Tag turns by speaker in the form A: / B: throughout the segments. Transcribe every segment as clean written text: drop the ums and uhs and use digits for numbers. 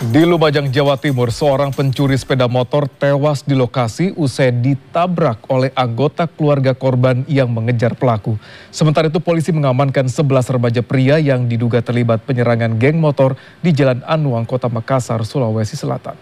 A: Di Lumajang, Jawa Timur, seorang pencuri sepeda motor tewas di lokasi usai ditabrak oleh anggota keluarga korban yang mengejar pelaku. Sementara itu polisi mengamankan 11 remaja pria yang diduga terlibat penyerangan geng motor di Jalan Anuang, Kota Makassar, Sulawesi Selatan.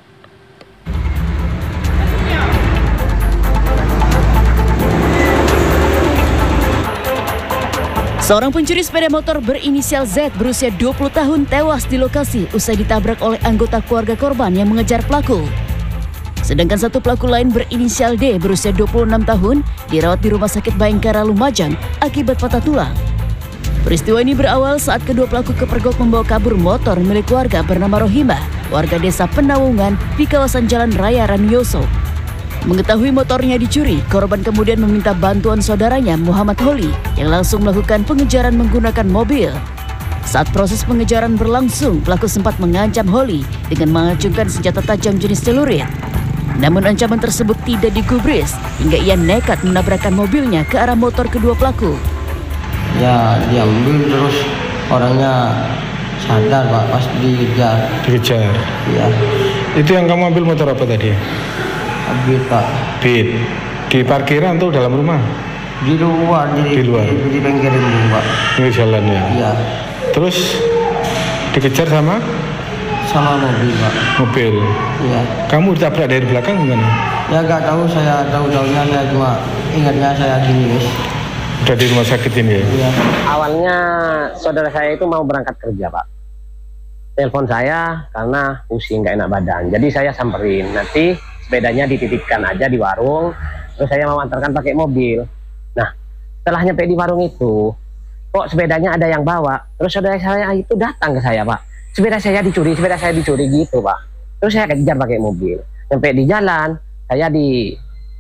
B: Seorang pencuri sepeda motor berinisial Z berusia 20 tahun tewas di lokasi usai ditabrak oleh anggota keluarga korban yang mengejar pelaku. Sedangkan satu pelaku lain berinisial D berusia 26 tahun dirawat di Rumah Sakit Bayangkara Lumajang akibat patah tulang. Peristiwa ini berawal saat kedua pelaku kepergok membawa kabur motor milik warga bernama Rohimah, warga desa Penawungan di kawasan Jalan Raya Ranioso. Mengetahui motornya dicuri, korban kemudian meminta bantuan saudaranya Muhammad Holi yang langsung melakukan pengejaran menggunakan mobil. Saat proses pengejaran berlangsung, pelaku sempat mengancam Holi dengan mengacungkan senjata tajam jenis celurit. Namun ancaman tersebut tidak digubris hingga ia nekat menabrakkan mobilnya ke arah motor kedua pelaku.
C: Ya, dia ambil terus orangnya sadar Pak pas dikejar.
D: Dikejar?
C: Iya.
D: Itu yang kamu ambil motor apa tadi?
C: Beat Pak.
D: Beat. Di parkiran atau dalam rumah?
C: Di luar.
D: Di luar?
C: Di pinggir ini Pak.
D: Di jalan ya?
C: Iya.
D: Terus dikejar sama?
C: Sama mobil Pak.
D: Mobil?
C: Iya.
D: Kamu ditabrak dari belakang gimana?
C: Ya nggak tahu, saya tahu-tahunya saya cuma ingatnya saya gini guys.
D: Udah di rumah sakit ini ya?
C: Iya.
E: Awalnya saudara saya itu mau berangkat kerja Pak. Telepon saya karena pusing nggak enak badan. Jadi saya samperin, nanti sepedanya dititipkan aja di warung, terus saya mau antarkan pakai mobil. Nah, setelah nyampe di warung itu, kok sepedanya ada yang bawa, terus saudara saya itu datang ke saya Pak. Sepeda saya dicuri gitu Pak. Terus saya kejar pakai mobil. Sampai di jalan, saya di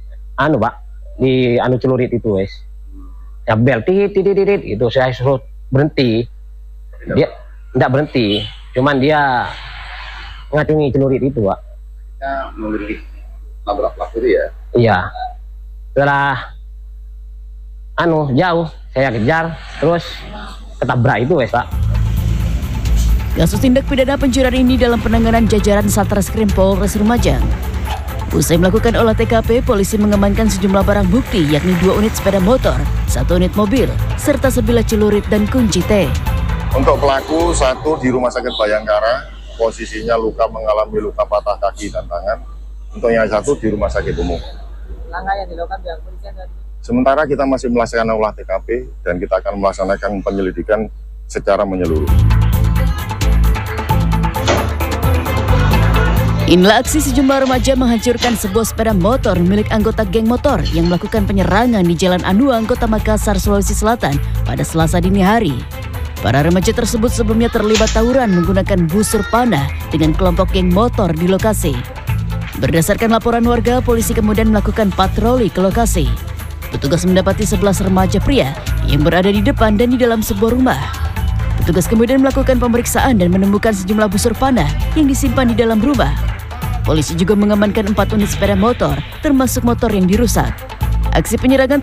E: celurit itu wes. Ya bel titit itu saya suruh berhenti. Dia enggak berhenti, cuman dia ngacungi celurit itu Pak.
F: Kita memilih nabrak pelaku itu ya?
E: Iya. Setelah jauh saya kejar, terus ketabrak itu wes Pak.
B: Kasus tindak pidana pencurian ini dalam penanganan jajaran Satreskrim Polres Lumajang. Usai melakukan olah TKP, polisi mengamankan sejumlah barang bukti yakni 2 unit sepeda motor, 1 unit mobil, serta sebilah celurit dan kunci T.
F: Untuk pelaku satu di Rumah Sakit Bayangkara, posisinya mengalami luka patah kaki dan tangan. Untuk yang satu di Rumah Sakit Umum.
G: Langkah yang dilakukan pihak kepolisian tadi?
F: Sementara kita masih melaksanakan olah TKP dan kita akan melaksanakan penyelidikan secara menyeluruh.
B: Inilah aksi sejumlah remaja menghancurkan sebuah sepeda motor milik anggota geng motor yang melakukan penyerangan di Jalan Anuang, Kota Makassar, Sulawesi Selatan pada Selasa dini hari. Para remaja tersebut sebelumnya terlibat tawuran menggunakan busur panah dengan kelompok geng motor di lokasi. Berdasarkan laporan warga, polisi kemudian melakukan patroli ke lokasi. Petugas mendapati 11 remaja pria yang berada di depan dan di dalam sebuah rumah. Petugas kemudian melakukan pemeriksaan dan menemukan sejumlah busur panah yang disimpan di dalam rumah. Polisi juga mengamankan 4 unit sepeda motor, termasuk motor yang dirusak. Aksi penyerangan